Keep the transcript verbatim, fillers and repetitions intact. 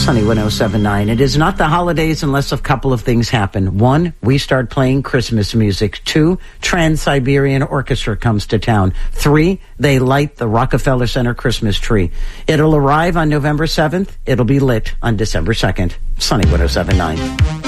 Sunny one oh seven point nine. It is not the holidays unless a couple of things happen. One, we start playing Christmas music. Two, Trans-Siberian Orchestra comes to town. Three, they light the Rockefeller Center Christmas tree. It'll arrive on November seventh. It'll be lit on December second. Sunny one oh seven point nine.